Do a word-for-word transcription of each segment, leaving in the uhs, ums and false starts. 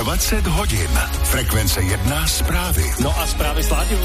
dvacet hodin. Frekvence jedna zprávy. No a zprávy s Láďou.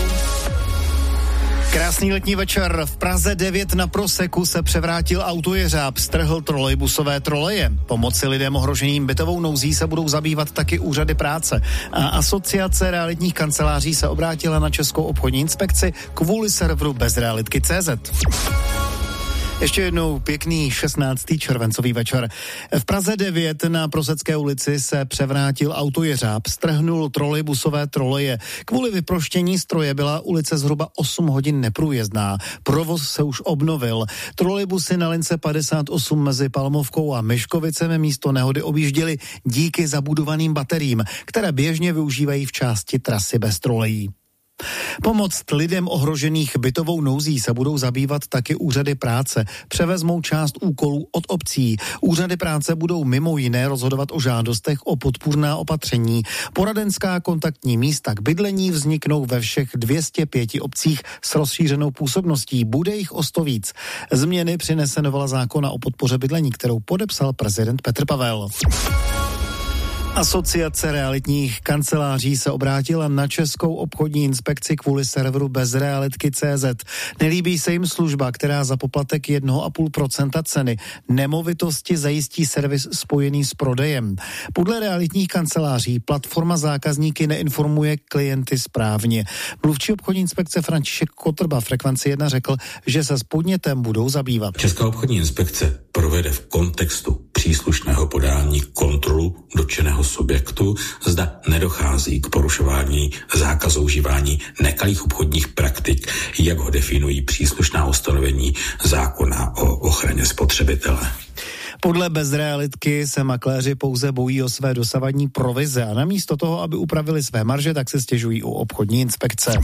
Krásný letní večer. V Praze devět na Proseku se převrátil autojeřáb, strhl trolejbusové troleje. Pomoci lidem ohroženým bytovou nouzí se budou zabývat taky úřady práce. A asociace realitních kanceláří se obrátila na Českou obchodní inspekci kvůli serveru bezrealitky tečka cé zet. Ještě jednou pěkný šestnáctý červencový večer. V Praze devět na Prosecké ulici se převrátil autojeřáb, strhnul trolejbusové troleje. Kvůli vyproštění stroje byla ulice zhruba osm hodin neprůjezdná. Provoz se už obnovil. Trolejbusy na lince padesát osm mezi Palmovkou a Myškovicemi místo nehody objížděly díky zabudovaným bateriím, které běžně využívají v části trasy bez trolejí. Pomoct lidem ohrožených bytovou nouzí se budou zabývat taky úřady práce. Převezmou část úkolů od obcí. Úřady práce budou mimo jiné rozhodovat o žádostech o podpůrná opatření. Poradenská kontaktní místa k bydlení vzniknou ve všech dvě stě pět obcích s rozšířenou působností. Bude jich o sto víc. Změny přinese novela zákona o podpoře bydlení, kterou podepsal prezident Petr Pavel. Asociace realitních kanceláří se obrátila na Českou obchodní inspekci kvůli serveru bezrealitky tečka cé zet. Nelíbí se jim služba, která za poplatek jedna celá pět procenta ceny nemovitosti zajistí servis spojený s prodejem. Podle realitních kanceláří platforma zákazníky neinformuje klienty správně. Mluvčí obchodní inspekce František Kotrba Frekvenci jedna řekl, že se s podnětem budou zabývat. Česká obchodní inspekce provede v kontextu příslušného podání kontrolu dotčeného subjektu, zda nedochází k porušování zákazu užívání nekalých obchodních praktik, jak ho definují příslušná ustanovení zákona o ochraně spotřebitele. Podle bezrealitky se makléři pouze bojí o své dosavadní provize a namísto toho, aby upravili své marže, tak se stěžují u obchodní inspekce.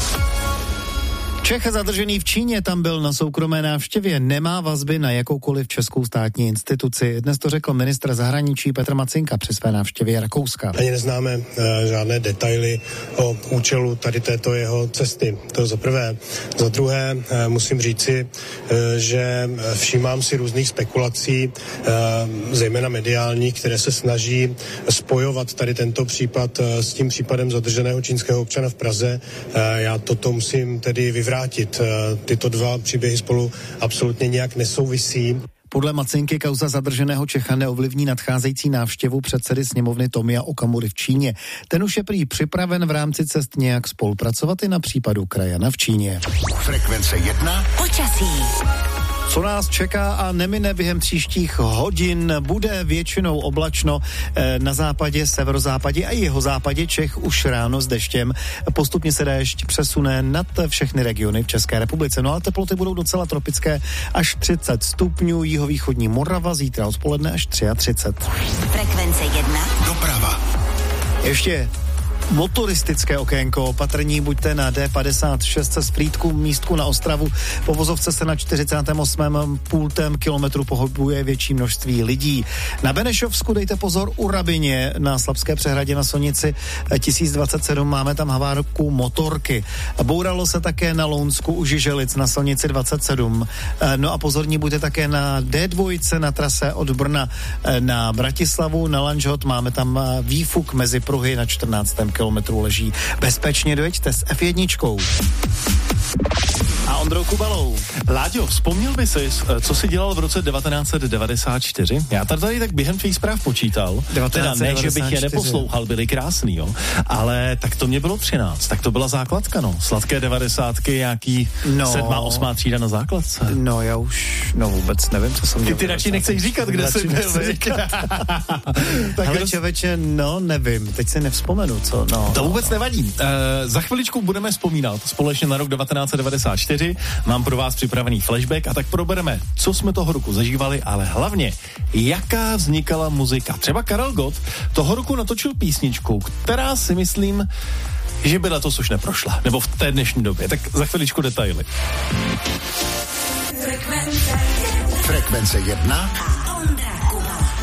Čech zadržený v Číně, tam byl na soukromé návštěvě, nemá vazby na jakoukoliv českou státní instituci. Dnes to řekl ministr zahraničí Petr Macinka při své návštěvě Rakouska. Ani neznáme uh, žádné detaily o účelu tady této jeho cesty. To za prvé. Za druhé uh, musím říci, uh, že všímám si různých spekulací, uh, zejména mediálních, které se snaží spojovat tady tento případ uh, s tím případem zadrženého čínského občana v Praze. Uh, já toto musím tedy vyvrátit. Tyto dva příběhy spolu absolutně nějak nesouvisí. Podle Macinky kauza zadrženého Čecha neovlivní nadcházející návštěvu předsedy sněmovny Tomia Okamury v Číně. Ten už je prý připraven v rámci cest nějak spolupracovat i na případu krajana v Číně. Frekvence jedna. Počasí. Co nás čeká a nemine během příštích hodin, bude většinou oblačno na západě, severozápadě a jihozápadě Čech už ráno s deštěm. Postupně se déšť přesune nad všechny regiony v České republice. No a teploty budou docela tropické, až třicet stupňů, jihovýchodní Morava, zítra odpoledne až třicet tři. Frekvence jedna. Doprava. Ještě motoristické okénko, opatrní buďte na D padesát šest z Frýdku místku na Ostravu. Po vozovce se na čtyřicátém osmém půltém kilometru pohybuje větší množství lidí. Na Benešovsku dejte pozor u Rabině na Slabské přehradě na silnici tisíc dvacet sedm, máme tam havárku motorky. Bouralo se také na Lounsku u Žiželic na silnici dvacet sedm. No a pozorní buďte také na D dva na trase od Brna na Bratislavu, na Lanžhot, máme tam výfuk mezi pruhy na čtrnáctém kilometru leží. Bezpečně dojeďte s ef jedna. A Ondrou Kubalou. Láďo, vzpomněl by si, co jsi dělal v roce devatenáct set devadesát čtyři? Já tady tak během tvých zpráv počítal. Teda ne, že bych je neposlouchal, byli krásný, jo. Ale tak to mě bylo třináct, tak to byla základka, no. Sladké devadesátky, nějaký no. sedmá, osmá třída na základce. No já už, no vůbec nevím, co jsem dělal. Ty, ty radši nechceš říkat, kde jsi byl. Tak hele, roz... čověče, no nevím, teď si nevzpomenu, co, no. To vůbec no, nevadí. Uh, za chviličku budeme vzpomínat společně na rok devatenáct set devadesát čtyři. Mám pro vás připravený flashback a tak probereme, co jsme toho roku zažívali, ale hlavně, jaká vznikala muzika. Třeba Karel Gott toho roku natočil písničku, která si myslím, že by letos už neprošla. Nebo v té dnešní době. Tak za chviličku detaily. Frekvence jedna.